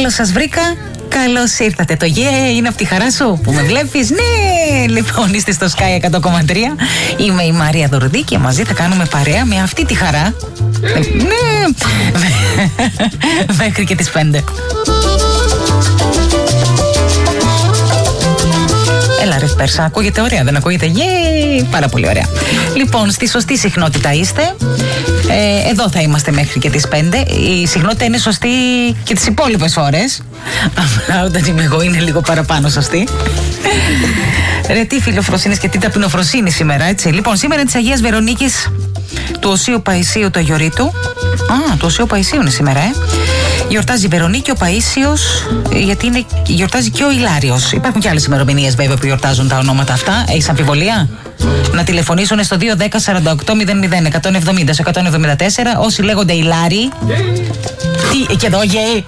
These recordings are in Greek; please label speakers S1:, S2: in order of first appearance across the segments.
S1: Καλώς σας βρήκα. Καλώς ήρθατε. Το είναι από τη χαρά σου που με βλέπεις. Ναι, λοιπόν, είστε στο Sky 100,3. Είμαι η Μαρία Δορδή και μαζί θα κάνουμε παρέα με αυτή τη χαρά. Ναι, μέχρι και τις 5. Έλα ρε Πέρσα, ακούγεται ωραία, δεν ακούγεται? Πάρα πολύ ωραία. Λοιπόν, στη σωστή συχνότητα είστε. Εδώ θα είμαστε μέχρι και τις 5. Η συχνότητα είναι σωστή και τις υπόλοιπες ώρες. Απλά όταν είμαι εγώ είναι λίγο παραπάνω σωστή. Ρε τι φιλοφροσύνης και τι ταπεινοφροσύνη σήμερα, έτσι. Λοιπόν, σήμερα είναι της Αγίας Βερονίκης του Οσίου Παϊσίου το γιορί του. Του Οσίου Παϊσίου είναι σήμερα, Γιορτάζει η Βερονίκη, ο Παΐσιος, γιατί γιορτάζει και ο Ηλάριος. Υπάρχουν και άλλες ημερομηνίες βέβαια που γιορτάζουν τα ονόματα αυτά. Έχεις αμφιβολία? Να τηλεφωνήσουν στο 210 48 00 170 174 όσοι λέγονται Ηλάροι. Τι, και εδώ γέι.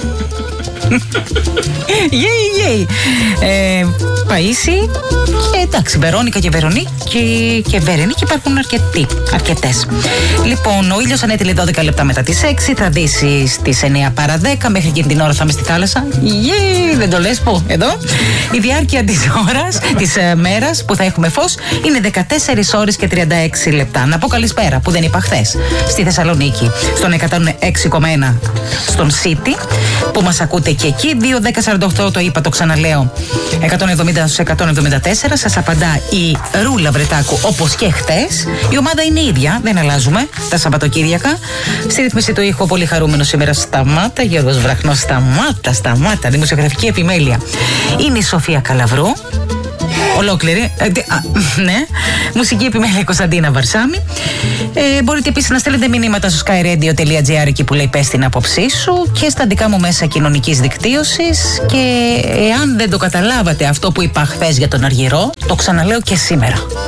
S1: Γέι. Παΐσι. Και εντάξει, Βερόνικα και Βερονίκη και Βερενίκη υπάρχουν αρκετές. Λοιπόν, ο ήλιος ανέτειλε 12 λεπτά μετά τις 6. Θα δύσει στις 9 παρά 10. Μέχρι εκείνη την ώρα θα είμαι στη θάλασσα. Δεν το λες που? Εδώ. Η διάρκεια της ώρας, της μέρας που θα έχουμε φως είναι 14 ώρες και 36 λεπτά. Να πω καλησπέρα που δεν είπα χθες στη Θεσσαλονίκη, στον 106,1 στον City που μας ακούτε και εκεί. 2-10-48 το είπα, το ξαναλέω. 170-174. Σας απαντά η Ρούλα Βρετάκου όπως και χτες. Η ομάδα είναι ίδια, δεν αλλάζουμε τα Σαββατοκύριακα. Στη ρύθμιση του ήχου πολύ χαρούμενο σήμερα σταμάτα. Γιώργος Βραχνός, σταμάτα. Δημοσιογραφική επιμέλεια είναι η Σοφία Καλαβρού. Ολόκληρη. Ναι. Μουσική επιμέλεια Κωνσταντίνα Βαρσάμι. Μπορείτε επίσης να στέλνετε μηνύματα στο skyradio.gr εκεί που λέει πες την άποψή σου και στα δικά μου μέσα κοινωνικής δικτύωσης. Και εάν δεν το καταλάβατε αυτό που είπα χθες για τον Αργυρό, το ξαναλέω και σήμερα.